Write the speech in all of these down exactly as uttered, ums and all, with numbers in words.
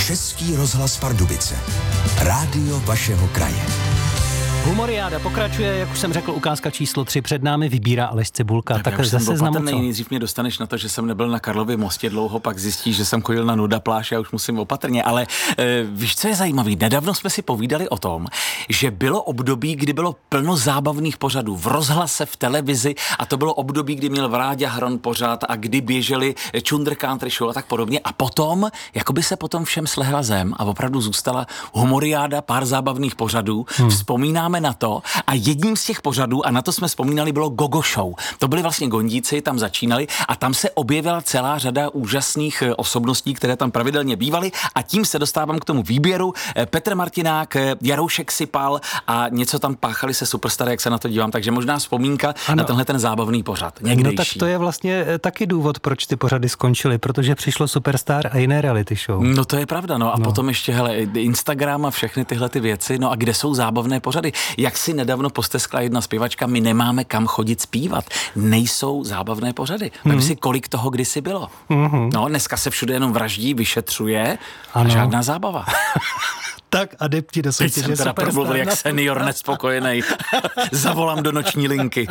Český rozhlas Pardubice. Rádio vašeho kraje. Humoriáda pokračuje, jak už jsem řekl, ukázka číslo tři před námi vybírá Aleš Cibulka. Tak, tak zase znám co. Nejdřív mě dostaneš na to, že jsem nebyl na Karlově mostě dlouho, pak zjistíš, že jsem chodil na Nuda pláž, já už musím opatrně, ale e, víš, co je zajímavý? Nedávno jsme si povídali o tom, že bylo období, kdy bylo plno zábavných pořadů v rozhlase, v televizi a to bylo období, kdy měl Vráďa Hron pořád a kdy běželi Čundr Country Show a tak podobně a potom, jakoby se potom všem slehla zem a opravdu zůstala humoriáda, pár zábavných pořadů. Hmm. Vzpomínáme na to a jedním z těch pořadů, a na to jsme vzpomínali, bylo Gogo Show. To byli vlastně gondíci, tam začínali a tam se objevila celá řada úžasných osobností, které tam pravidelně bývaly a tím se dostávám k tomu výběru. Petr Martinák, Jaroušek Sipal a něco tam páchali se Superstar, jak se na to dívám, takže možná vzpomínka ano. na tenhle ten zábavný pořad. Někdejší. No tak to je vlastně taky důvod, proč ty pořady skončily, protože přišlo Superstar a jiné reality show. No to je pravda, no a no. potom ještě, hele, Instagram a všechny tyhle ty věci, no a kde jsou zábavné pořady? Jak si nedávno posteskla jedna zpěvačka, my nemáme kam chodit zpívat. Nejsou zábavné pořady. Mm. Vem si, kolik toho kdysi bylo. Mm-hmm. No, dneska se všude jenom vraždí, vyšetřuje a žádná zábava. Tak adepti do soutěže. Teď jsem teda promluvil jak senior nespokojený. Zavolám do noční linky.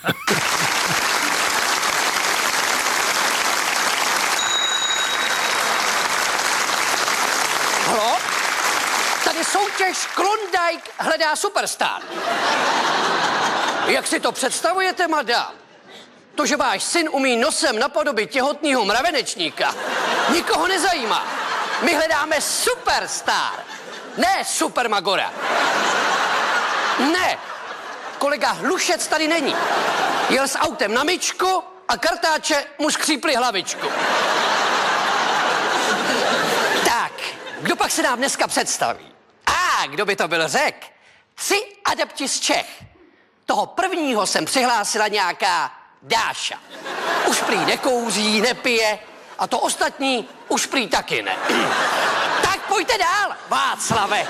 Halo? Tady soutěž Klondike hledá Superstar. Jak si to představujete, madam? To, že váš syn umí nosem napodobit těhotného mravenečníka, nikoho nezajímá. My hledáme Superstar, ne Supermagora. Ne, kolega Hlušec tady není. Jel s autem na myčku a kartáče mu skřípli hlavičku. Tak, kdo pak se nám dneska představí? A kdo by to byl řek? Tři adepti z Čech. Toho prvního jsem přihlásila nějaká Dáša. Už prý nekouří, nepije a to ostatní už prý taky ne. Tak pojďte dál, Václave.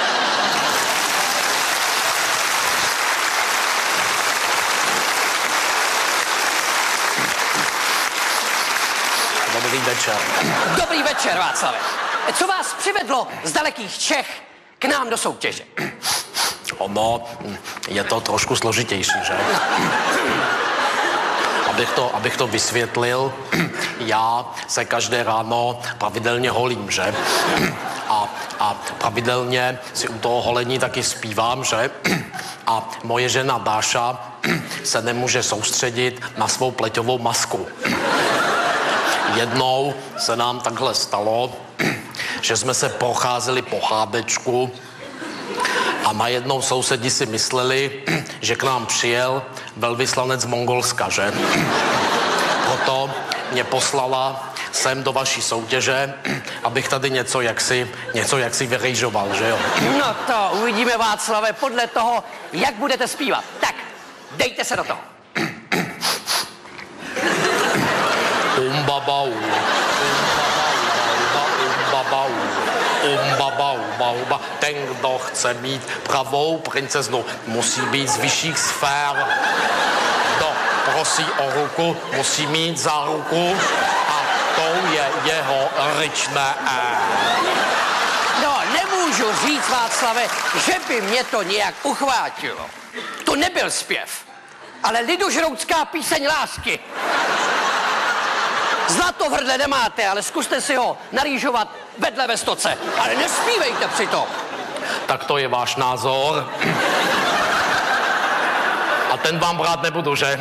Dobrý večer. Dobrý večer, Václave. Co vás přivedlo z dalekých Čech k nám do soutěže? Ono je to trošku složitější, že? Abych to, abych to vysvětlil, já se každé ráno pravidelně holím, že? A, a pravidelně si u toho holení taky zpívám, že? A moje žena Dáša se nemůže soustředit na svou pleťovou masku. Jednou se nám takhle stalo, že jsme se procházeli po Chábečku a najednou sousedi si mysleli, že k nám přijel velvyslanec z Mongolska, že? Proto mě poslala sem do vaší soutěže, abych tady něco jaksi, něco jaksi vyrejžoval, že jo? No to uvidíme, Václave, podle toho, jak budete zpívat. Tak, dejte se do toho. Umbabau, umbabau, umbabau, umbabau. Ten, kdo chce mít pravou princeznu, musí být z vyšších sfér. Kdo prosí o ruku, musí mít za ruku a to je jeho ryčné E. No, nemůžu říct, Václave, že by mě to nějak uchvátilo. To nebyl zpěv, ale lidožroutská píseň lásky. Zlato v hrdle nemáte, ale zkuste si ho narýžovat vedle ve stoce. Ale nespívejte přitom. Tak to je váš názor. A ten vám brát nebudu, že?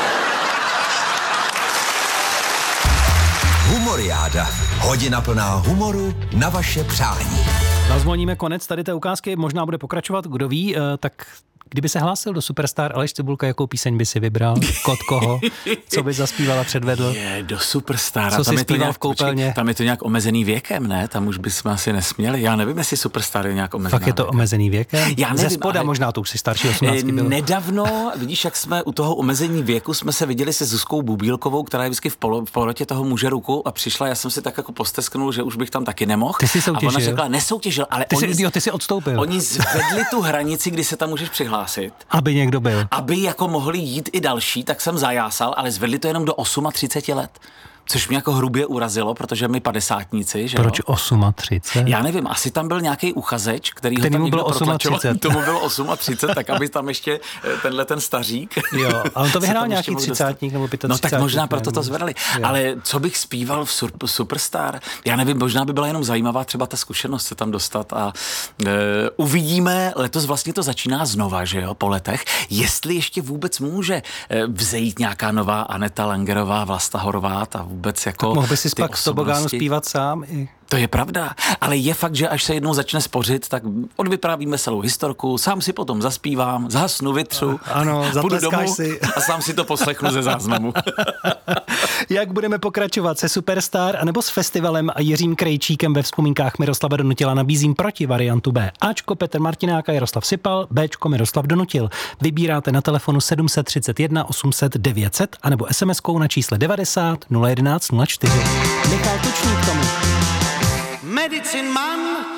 Humoriáda. Hodina plná humoru na vaše přání. Nazvoníme konec tady té ukázky, možná bude pokračovat, kdo ví, tak kdyby se hlásil do Superstar Aleš Cibulka, jakou píseň by si vybral? Kod koho? Co by zaspíval a předvedl? Je, do Superstar. Co tam si je to zpíval nějak, v koupelně? Počkej, tam je to nějak omezený věkem, ne? Tam už bychom asi nesměli. Já nevím, jestli Superstar je nějak omezený. Fakt je to věkem. Omezený věkem? Já nevím, Ze spoda ale... možná, to už si starší osmnáctky bylo. Nedávno, vidíš, jak jsme u toho omezení věku, jsme se viděli se Zuzkou Bubílkovou, která je vždycky v, polo, v porotě toho muže ruku a přišla, já jsem si tak jako postesknul, že už bych tam taky nemohl. Ty jsi soutěžil? A ona řekla, nesoutěžil, ale ty oni, jsi, jo, ty jsi odstoupil. Oni zvedli tu hranici, kdy se tam můžeš přihlásit. Aby někdo byl. Aby jako mohli jít i další, tak jsem zajásal, ale zvedli to jenom do třicet osm let. což mě jako hrubě urazilo, protože my padesátníci, že Proč jo? třicet osm? Já nevím, asi tam byl nějaký uchazeč, který ho tam Kterýmu někdo bylo protlačoval. třicet osm. Tomu bylo třicet osm, tak aby tam ještě tenhle ten stařík. Jo, a on to vyhrál se tam ještě nějaký mohl třicátník nebo dostat. No tak pětatřicátník, možná proto to nevím. zvedali. Jo. Ale co bych zpíval v sur- Superstar? Já nevím, možná by byla jenom zajímavá třeba ta zkušenost se tam dostat a e, uvidíme, letos vlastně to začíná znova, že jo, po letech, jestli ještě vůbec může e, vzejít nějaká nová Aneta Langerová, Vlasta Horvát a vůbec jako Tak mohl by si ty pak v tobogánu osobnosti. zpívat sám i... To je pravda, ale je fakt, že až se jednou začne spořit, tak odvyprávíme celou historku, sám si potom zaspívám, zhasnu, vytřu, Ano, půjdu zatleskáš domů si. a sám si to poslechnu ze záznamu. Jak budeme pokračovat se Superstar anebo s festivalem a Jiřím Krejčíkem ve vzpomínkách Miroslava Donutila, nabízím proti variantu B. Ačko Petr Martinák a Jaroslav Sipal, Bčko Miroslav Donutil. Vybíráte na telefonu sedm set třicet jedna osm set devět set anebo SMSkou na čísle devadesát nula jedenáct nula čtyři. Michal Tučník k tomu. Medicine Man